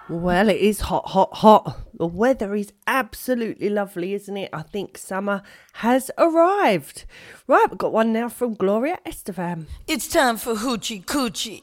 Well, it is hot, hot, hot. The weather is absolutely lovely, isn't it? I think summer has arrived. Right, we've got one now from Gloria Estevan. It's time for Hoochie Coochie.